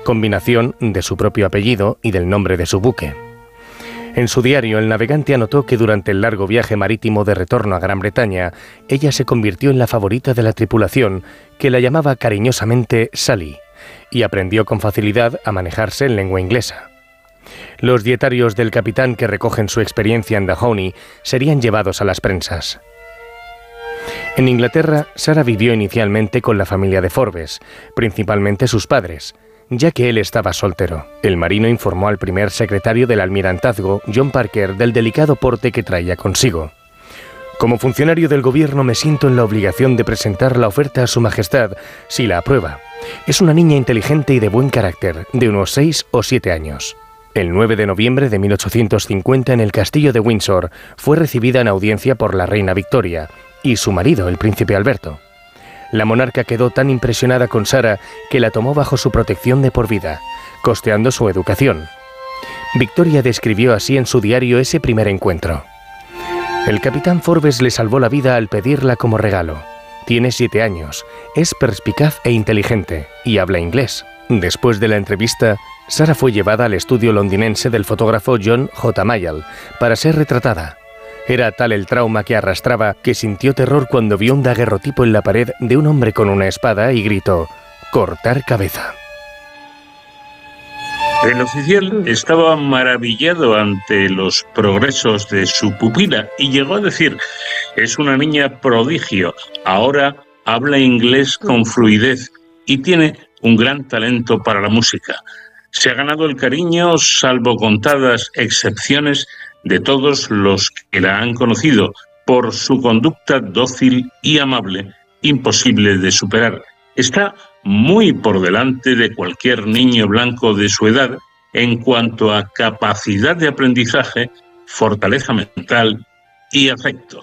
combinación de su propio apellido y del nombre de su buque. En su diario, el navegante anotó que durante el largo viaje marítimo de retorno a Gran Bretaña, ella se convirtió en la favorita de la tripulación, que la llamaba cariñosamente Sally, y aprendió con facilidad a manejarse en lengua inglesa. Los dietarios del capitán que recogen su experiencia en Dahomey serían llevados a las prensas. En Inglaterra, Sarah vivió inicialmente con la familia de Forbes, principalmente sus padres, ya que él estaba soltero. El marino informó al primer secretario del almirantazgo, John Parker, del delicado porte que traía consigo. Como funcionario del gobierno me siento en la obligación de presentar la oferta a su majestad, si la aprueba. Es una niña inteligente y de buen carácter, de unos 6 o 7 años. El 9 de noviembre de 1850, en el castillo de Windsor, fue recibida en audiencia por la reina Victoria y su marido, el príncipe Alberto. La monarca quedó tan impresionada con Sarah que la tomó bajo su protección de por vida, costeando su educación. Victoria describió así en su diario ese primer encuentro. El capitán Forbes le salvó la vida al pedirla como regalo. Tiene 7 años, es perspicaz e inteligente y habla inglés. Después de la entrevista, Sarah fue llevada al estudio londinense del fotógrafo John J. Mayall para ser retratada. Era tal el trauma que arrastraba que sintió terror cuando vio un daguerrotipo en la pared de un hombre con una espada y gritó: «¡Cortar cabeza!». El oficial estaba maravillado ante los progresos de su pupila y llegó a decir: «Es una niña prodigio, ahora habla inglés con fluidez y tiene un gran talento para la música. Se ha ganado el cariño, salvo contadas excepciones, de todos los que la han conocido, por su conducta dócil y amable, imposible de superar. Está muy por delante de cualquier niño blanco de su edad en cuanto a capacidad de aprendizaje, fortaleza mental y afecto».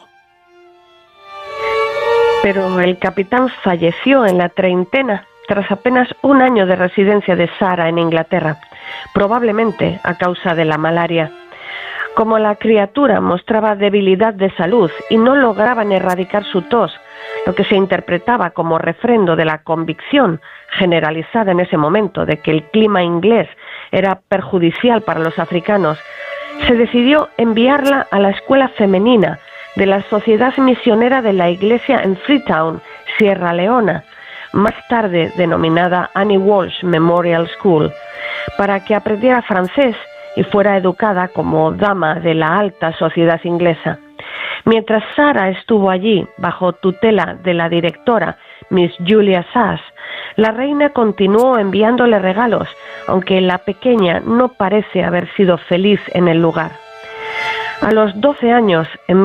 Pero el capitán falleció en la treintena, tras apenas un año de residencia de Sarah en Inglaterra, probablemente a causa de la malaria. Como la criatura mostraba debilidad de salud y no lograban erradicar su tos, lo que se interpretaba como refrendo de la convicción generalizada en ese momento de que el clima inglés era perjudicial para los africanos, se decidió enviarla a la escuela femenina de la Sociedad Misionera de la Iglesia en Freetown, Sierra Leona, más tarde denominada Annie Walsh Memorial School, para que aprendiera francés y fuera educada como dama de la alta sociedad inglesa. Mientras Sarah estuvo allí, bajo tutela de la directora, Miss Julia Sass, la reina continuó enviándole regalos, aunque la pequeña no parece haber sido feliz en el lugar. A los 12 años, en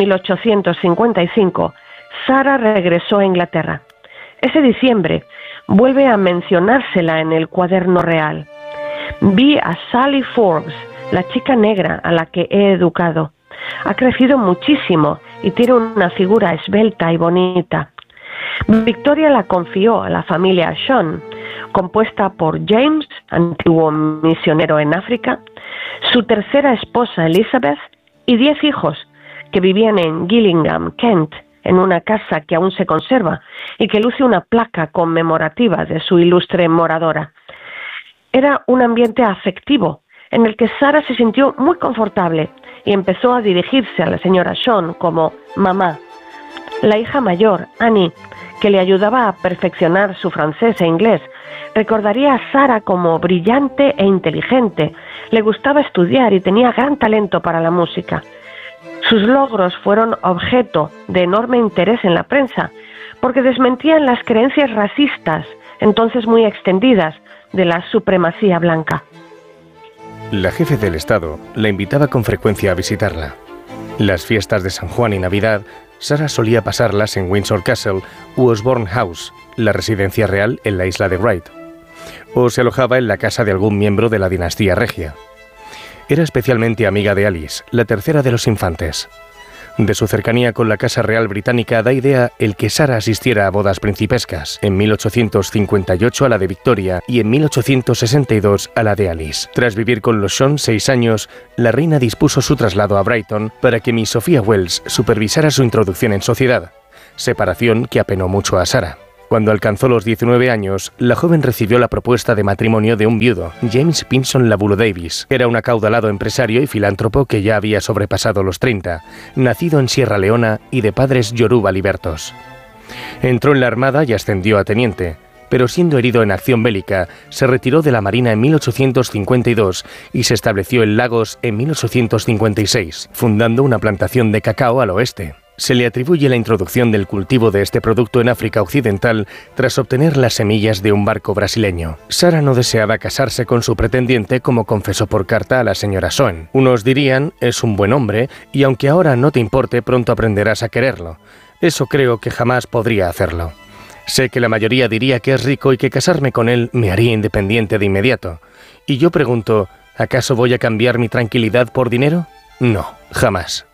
1855, Sarah regresó a Inglaterra. Ese diciembre vuelve a mencionársela en el cuaderno real. Vi a Sally Forbes, la chica negra a la que he educado. Ha crecido muchísimo y tiene una figura esbelta y bonita. Victoria la confió a la familia Sean, compuesta por James, antiguo misionero en África, su tercera esposa Elizabeth y 10 hijos que vivían en Gillingham, Kent, en una casa que aún se conserva y que luce una placa conmemorativa de su ilustre moradora. Era un ambiente afectivo en el que Sarah se sintió muy confortable y empezó a dirigirse a la señora Sean como mamá. La hija mayor, Annie, que le ayudaba a perfeccionar su francés e inglés, recordaría a Sarah como brillante e inteligente. Le gustaba estudiar y tenía gran talento para la música. Sus logros fueron objeto de enorme interés en la prensa, porque desmentían las creencias racistas, entonces muy extendidas, de la supremacía blanca. La jefe del Estado la invitaba con frecuencia a visitarla. Las fiestas de San Juan y Navidad, Sarah solía pasarlas en Windsor Castle u Osborne House, la residencia real en la isla de Wight, o se alojaba en la casa de algún miembro de la dinastía regia. Era especialmente amiga de Alice, la tercera de los infantes. De su cercanía con la Casa Real Británica da idea el que Sarah asistiera a bodas principescas, en 1858 a la de Victoria y en 1862 a la de Alice. Tras vivir con los Sean 6 años, la reina dispuso su traslado a Brighton para que Miss Sophia Wells supervisara su introducción en sociedad, separación que apenó mucho a Sarah. Cuando alcanzó los 19 años, la joven recibió la propuesta de matrimonio de un viudo, James Pinson Labulo Davis. Era un acaudalado empresario y filántropo que ya había sobrepasado los 30, nacido en Sierra Leona y de padres yoruba libertos. Entró en la Armada y ascendió a teniente, pero siendo herido en acción bélica, se retiró de la Marina en 1852 y se estableció en Lagos en 1856, fundando una plantación de cacao al oeste. Se le atribuye la introducción del cultivo de este producto en África Occidental tras obtener las semillas de un barco brasileño. Sarah no deseaba casarse con su pretendiente, como confesó por carta a la señora Soen. Unos dirían, es un buen hombre, y aunque ahora no te importe, pronto aprenderás a quererlo. Eso creo que jamás podría hacerlo. Sé que la mayoría diría que es rico y que casarme con él me haría independiente de inmediato. Y yo pregunto, ¿acaso voy a cambiar mi tranquilidad por dinero? No, jamás.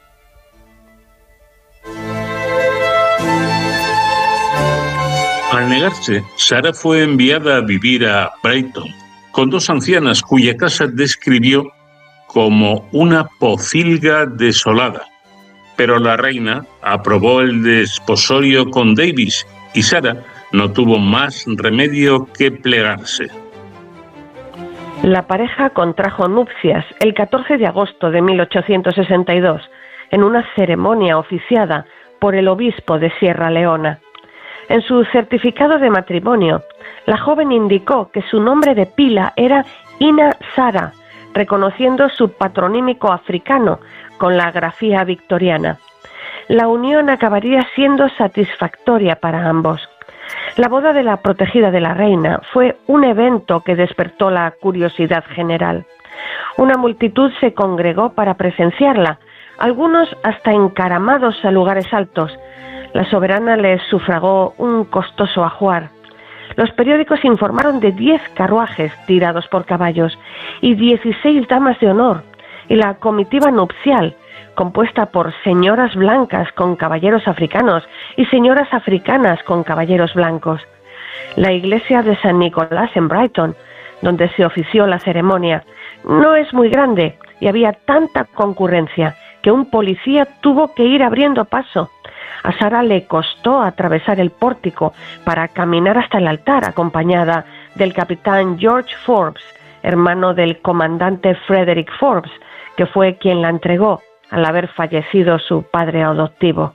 Al negarse, Sarah fue enviada a vivir a Brighton con dos ancianas cuya casa describió como una pocilga desolada. Pero la reina aprobó el desposorio con Davis y Sarah no tuvo más remedio que plegarse. La pareja contrajo nupcias el 14 de agosto de 1862 en una ceremonia oficiada por el obispo de Sierra Leona. En su certificado de matrimonio, la joven indicó que su nombre de pila era Ina Sarah, reconociendo su patronímico africano con la grafía victoriana. La unión acabaría siendo satisfactoria para ambos. La boda de la protegida de la reina fue un evento que despertó la curiosidad general. Una multitud se congregó para presenciarla, algunos hasta encaramados a lugares altos. La soberana les sufragó un costoso ajuar. Los periódicos informaron de 10 carruajes tirados por caballos y 16 damas de honor, y la comitiva nupcial, compuesta por señoras blancas con caballeros africanos y señoras africanas con caballeros blancos. La iglesia de San Nicolás en Brighton, donde se ofició la ceremonia, no es muy grande y había tanta concurrencia que un policía tuvo que ir abriendo paso. A Sarah le costó atravesar el pórtico para caminar hasta el altar, acompañada del capitán George Forbes, hermano del comandante Frederick Forbes, que fue quien la entregó al haber fallecido su padre adoptivo.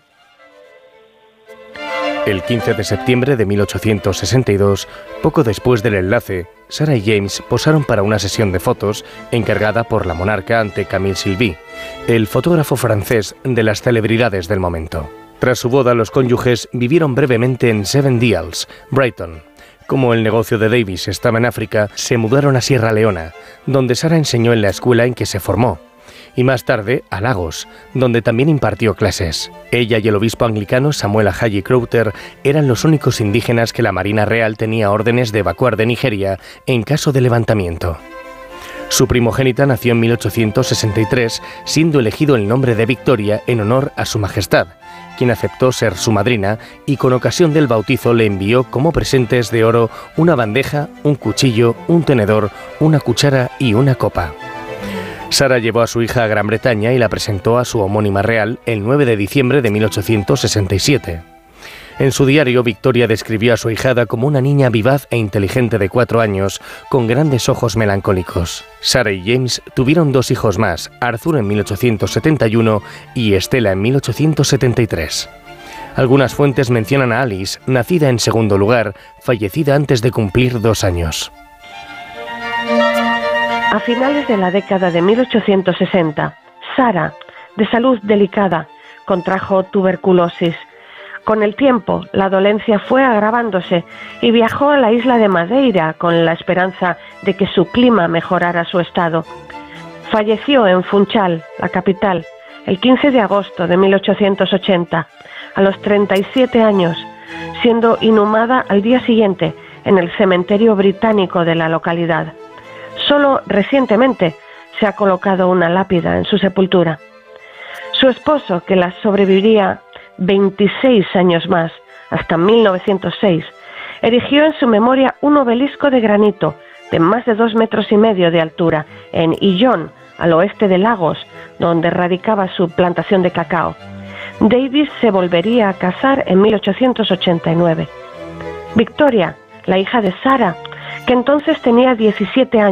El 15 de septiembre de 1862, poco después del enlace, Sarah y James posaron para una sesión de fotos encargada por la monarca ante Camille Sylvie, el fotógrafo francés de las celebridades del momento. Tras su boda, los cónyuges vivieron brevemente en Seven Dials, Brighton. Como el negocio de Davis estaba en África, se mudaron a Sierra Leona, donde Sarah enseñó en la escuela en que se formó, y más tarde a Lagos, donde también impartió clases. Ella y el obispo anglicano Samuel Ajayi Crowther eran los únicos indígenas que la Marina Real tenía órdenes de evacuar de Nigeria en caso de levantamiento. Su primogénita nació en 1863, siendo elegido el nombre de Victoria en honor a su majestad, quien aceptó ser su madrina y con ocasión del bautizo le envió como presentes de oro una bandeja, un cuchillo, un tenedor, una cuchara y una copa. Sarah llevó a su hija a Gran Bretaña y la presentó a su homónima real el 9 de diciembre de 1867. En su diario, Victoria describió a su ahijada como una niña vivaz e inteligente de 4 años, con grandes ojos melancólicos. Sarah y James tuvieron 2 hijos más, Arthur en 1871 y Estela en 1873. Algunas fuentes mencionan a Alice, nacida en segundo lugar, fallecida antes de cumplir 2 años. A finales de la década de 1860, Sarah, de salud delicada, contrajo tuberculosis. Con el tiempo, la dolencia fue agravándose y viajó a la isla de Madeira con la esperanza de que su clima mejorara su estado. Falleció en Funchal, la capital, el 15 de agosto de 1880, a los 37 años, siendo inhumada al día siguiente en el cementerio británico de la localidad. Solo recientemente se ha colocado una lápida en su sepultura. Su esposo, que la sobreviviría 26 años más, hasta 1906, erigió en su memoria un obelisco de granito de más de 2,5 metros de altura en Illón, al oeste de Lagos, donde radicaba su plantación de cacao. Davis se volvería a casar en 1889. Victoria, la hija de Sara, que entonces tenía 17 años.